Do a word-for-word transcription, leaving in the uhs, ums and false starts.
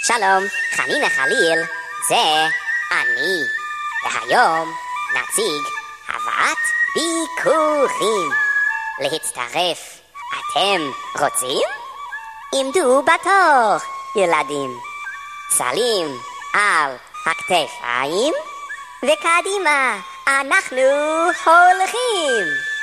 שלום, חנינה חליל, זה אני. והיום נציג הבאת ביקורים. להצטרף, אתם רוצים? עמדו בתור, ילדים. סלים על הכתפיים, וקדימה אנחנו הולכים.